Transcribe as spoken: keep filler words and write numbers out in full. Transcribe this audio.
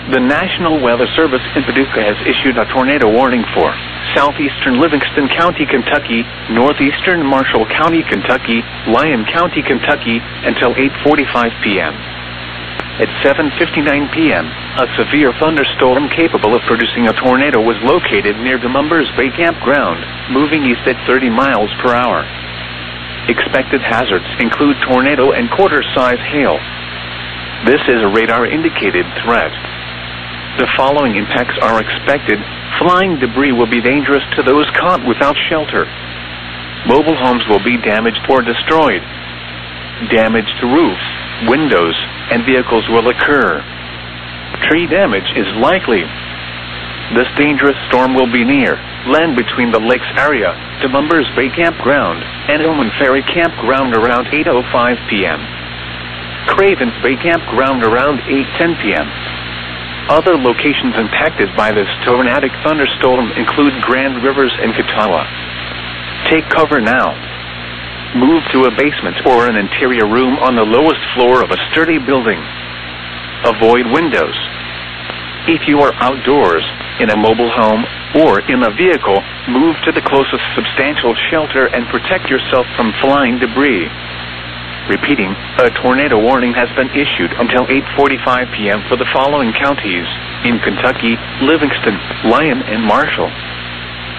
The National Weather Service in Paducah has issued a tornado warning for southeastern Livingston County, Kentucky, northeastern Marshall County, Kentucky, Lyon County, Kentucky, until eight forty-five p m At seven fifty-nine p m, a severe thunderstorm capable of producing a tornado was located near Demumbers Bay Campground, moving east at thirty miles per hour. Expected hazards include tornado and quarter-size hail. This is a radar-indicated threat. The following impacts are expected. Flying debris will be dangerous to those caught without shelter. Mobile homes will be damaged or destroyed. Damage to roofs, windows, and vehicles will occur. Tree damage is likely. This dangerous storm will be near land between the lakes area, Demumbers Bay Campground, and Ilman Ferry Campground around eight oh five p m Cravens Bay Campground around eight ten p m Other locations impacted by this tornadic thunderstorm include Grand Rivers and Catawba. Take cover now. Move to a basement or an interior room on the lowest floor of a sturdy building. Avoid windows. If you are outdoors, in a mobile home, or in a vehicle, move to the closest substantial shelter and protect yourself from flying debris. Repeating, a tornado warning has been issued until eight forty-five p m for the following counties in Kentucky: Livingston, Lyon, and Marshall.